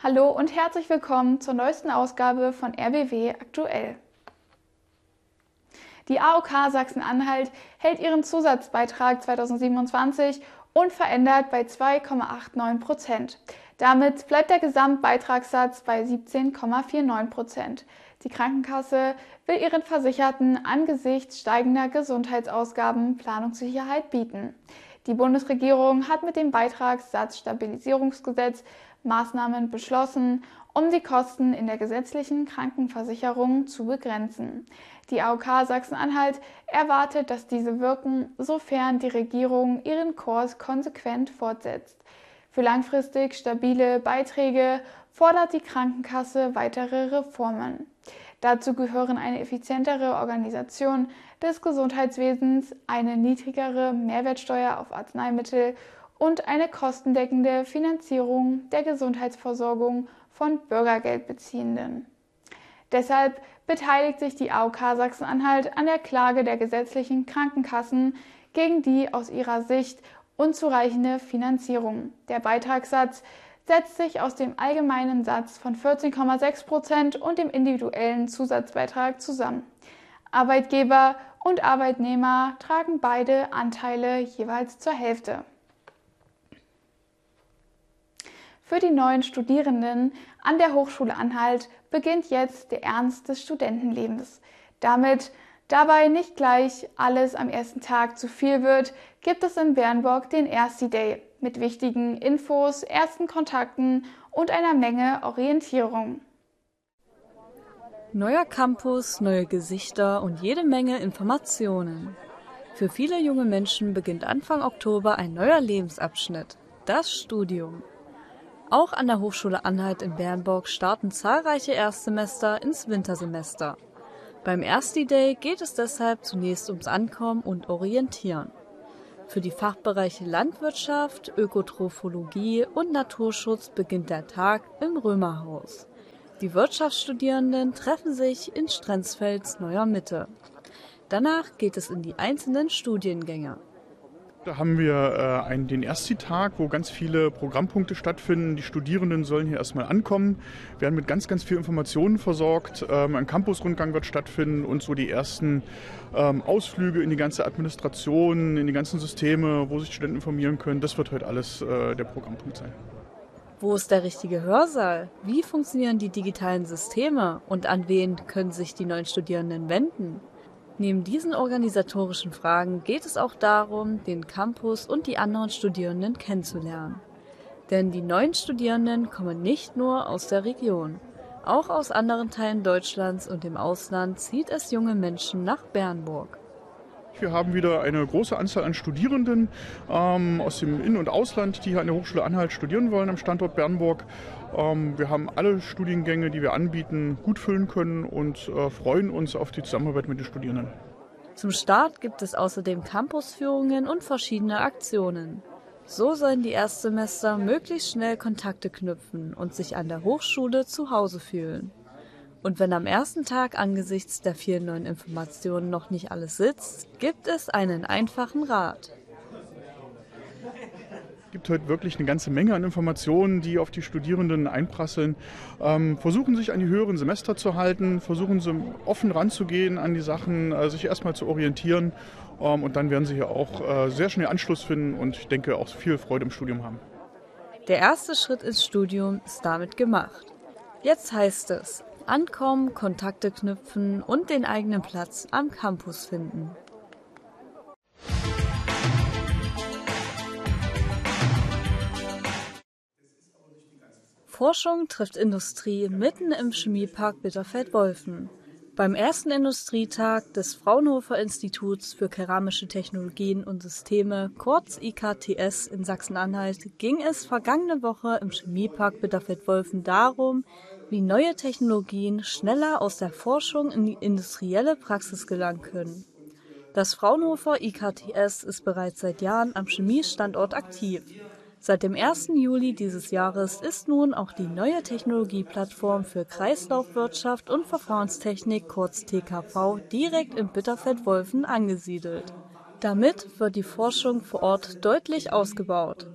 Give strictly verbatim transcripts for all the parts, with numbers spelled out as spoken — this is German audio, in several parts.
Hallo und herzlich willkommen zur neuesten Ausgabe von R B W aktuell. Die A O K Sachsen-Anhalt hält ihren Zusatzbeitrag zweitausendsiebenundzwanzig unverändert bei zwei Komma neunundachtzig Prozent. Damit bleibt der Gesamtbeitragssatz bei siebzehn Komma neunundvierzig Prozent. Die Krankenkasse will ihren Versicherten angesichts steigender Gesundheitsausgaben Planungssicherheit bieten. Die Bundesregierung hat mit dem Beitragssatzstabilisierungsgesetz Maßnahmen beschlossen, um die Kosten in der gesetzlichen Krankenversicherung zu begrenzen. Die A O K Sachsen-Anhalt erwartet, dass diese wirken, sofern die Regierung ihren Kurs konsequent fortsetzt. Für langfristig stabile Beiträge fordert die Krankenkasse weitere Reformen. Dazu gehören eine effizientere Organisation des Gesundheitswesens, eine niedrigere Mehrwertsteuer auf Arzneimittel und eine kostendeckende Finanzierung der Gesundheitsversorgung von Bürgergeldbeziehenden. Deshalb beteiligt sich die A O K Sachsen-Anhalt an der Klage der gesetzlichen Krankenkassen gegen die aus ihrer Sicht unzureichende Finanzierung. Der Beitragssatz setzt sich aus dem allgemeinen Satz von vierzehn Komma sechs Prozent und dem individuellen Zusatzbeitrag zusammen. Arbeitgeber und Arbeitnehmer tragen beide Anteile jeweils zur Hälfte. Für die neuen Studierenden an der Hochschule Anhalt beginnt jetzt der Ernst des Studentenlebens. Damit dabei nicht gleich alles am ersten Tag zu viel wird, gibt es in Bernburg den Ersti Day mit wichtigen Infos, ersten Kontakten und einer Menge Orientierung. Neuer Campus, neue Gesichter und jede Menge Informationen. Für viele junge Menschen beginnt Anfang Oktober ein neuer Lebensabschnitt, das Studium. Auch an der Hochschule Anhalt in Bernburg starten zahlreiche Erstsemester ins Wintersemester. Beim Ersti Day geht es deshalb zunächst ums Ankommen und Orientieren. Für die Fachbereiche Landwirtschaft, Ökotrophologie und Naturschutz beginnt der Tag im Römerhaus. Die Wirtschaftsstudierenden treffen sich in Strenzfelds Neuer Mitte. Danach geht es in die einzelnen Studiengänge. Da haben wir äh, einen, den Ersti-Tag, wo ganz viele Programmpunkte stattfinden. Die Studierenden sollen hier erstmal ankommen, werden mit ganz, ganz vielen Informationen versorgt. Ähm, ein Campusrundgang wird stattfinden und so die ersten ähm, Ausflüge in die ganze Administration, in die ganzen Systeme, wo sich Studenten informieren können. Das wird heute alles äh, der Programmpunkt sein. Wo ist der richtige Hörsaal? Wie funktionieren die digitalen Systeme? Und an wen können sich die neuen Studierenden wenden? Neben diesen organisatorischen Fragen geht es auch darum, den Campus und die anderen Studierenden kennenzulernen. Denn die neuen Studierenden kommen nicht nur aus der Region. Auch aus anderen Teilen Deutschlands und dem Ausland zieht es junge Menschen nach Bernburg. Wir haben wieder eine große Anzahl an Studierenden ähm, aus dem In- und Ausland, die hier an der Hochschule Anhalt studieren wollen am Standort Bernburg. Ähm, wir haben alle Studiengänge, die wir anbieten, gut füllen können und äh, freuen uns auf die Zusammenarbeit mit den Studierenden. Zum Start gibt es außerdem Campusführungen und verschiedene Aktionen. So sollen die Erstsemester möglichst schnell Kontakte knüpfen und sich an der Hochschule zu Hause fühlen. Und wenn am ersten Tag angesichts der vielen neuen Informationen noch nicht alles sitzt, gibt es einen einfachen Rat. Es gibt heute wirklich eine ganze Menge an Informationen, die auf die Studierenden einprasseln. Ähm, versuchen sich an die höheren Semester zu halten, versuchen sie offen ranzugehen an die Sachen, äh, sich erstmal zu orientieren ähm, und dann werden sie hier auch äh, sehr schnell Anschluss finden und ich denke auch viel Freude im Studium haben. Der erste Schritt ins Studium ist damit gemacht. Jetzt heißt es: Ankommen, Kontakte knüpfen und den eigenen Platz am Campus finden. Forschung trifft Industrie mitten im Chemiepark Bitterfeld-Wolfen. Beim ersten Industrietag des Fraunhofer Instituts für Keramische Technologien und Systeme, kurz I K T S in Sachsen-Anhalt, ging es vergangene Woche im Chemiepark Bitterfeld-Wolfen darum, wie neue Technologien schneller aus der Forschung in die industrielle Praxis gelangen können. Das Fraunhofer I K T S ist bereits seit Jahren am Chemiestandort aktiv. Seit dem ersten Juli dieses Jahres ist nun auch die neue Technologieplattform für Kreislaufwirtschaft und Verfahrenstechnik, kurz T K V, direkt in Bitterfeld-Wolfen angesiedelt. Damit wird die Forschung vor Ort deutlich ausgebaut.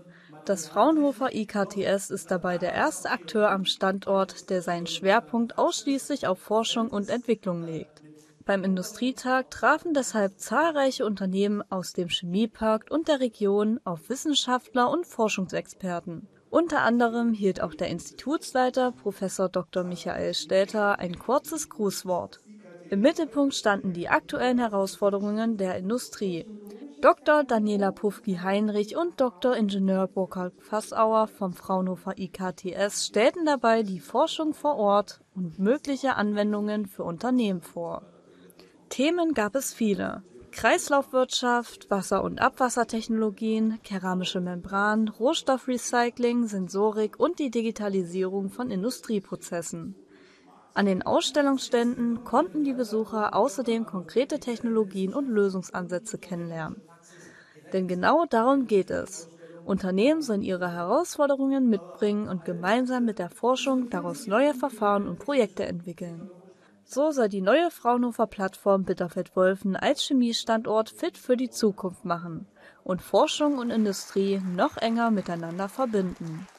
Das Fraunhofer I K T S ist dabei der erste Akteur am Standort, der seinen Schwerpunkt ausschließlich auf Forschung und Entwicklung legt. Beim Industrietag trafen deshalb zahlreiche Unternehmen aus dem Chemiepark und der Region auf Wissenschaftler und Forschungsexperten. Unter anderem hielt auch der Institutsleiter Professor Doktor Michael Stelter ein kurzes Grußwort. Im Mittelpunkt standen die aktuellen Herausforderungen der Industrie. Doktor Daniela Pufki-Heinrich und Doktor Ingenieur Burkhard Fassauer vom Fraunhofer I K T S stellten dabei die Forschung vor Ort und mögliche Anwendungen für Unternehmen vor. Themen gab es viele: Kreislaufwirtschaft, Wasser- und Abwassertechnologien, keramische Membran, Rohstoffrecycling, Sensorik und die Digitalisierung von Industrieprozessen. An den Ausstellungsständen konnten die Besucher außerdem konkrete Technologien und Lösungsansätze kennenlernen. Denn genau darum geht es. Unternehmen sollen ihre Herausforderungen mitbringen und gemeinsam mit der Forschung daraus neue Verfahren und Projekte entwickeln. So soll die neue Fraunhofer-Plattform Bitterfeld-Wolfen als Chemiestandort fit für die Zukunft machen und Forschung und Industrie noch enger miteinander verbinden.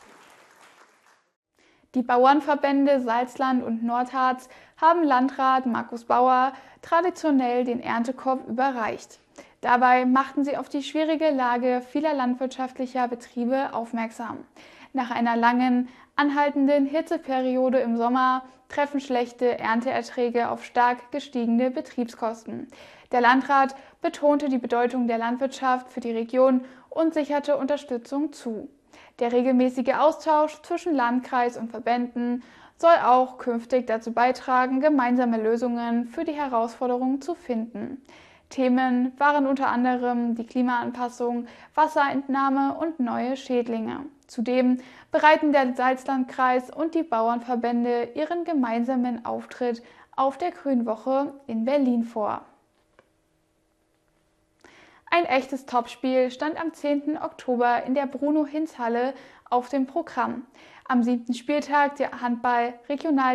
Die Bauernverbände Salzland und Nordharz haben Landrat Markus Bauer traditionell den Erntekorb überreicht. Dabei machten sie auf die schwierige Lage vieler landwirtschaftlicher Betriebe aufmerksam. Nach einer langen, anhaltenden Hitzeperiode im Sommer treffen schlechte Ernteerträge auf stark gestiegene Betriebskosten. Der Landrat betonte die Bedeutung der Landwirtschaft für die Region und sicherte Unterstützung zu. Der regelmäßige Austausch zwischen Landkreis und Verbänden soll auch künftig dazu beitragen, gemeinsame Lösungen für die Herausforderungen zu finden. Themen waren unter anderem die Klimaanpassung, Wasserentnahme und neue Schädlinge. Zudem bereiten der Salzlandkreis und die Bauernverbände ihren gemeinsamen Auftritt auf der Grünwoche in Berlin vor. Ein echtes Topspiel stand am zehnten Oktober in der Bruno-Hinz-Halle auf dem Programm. Am siebten Spieltag der Handball-Regional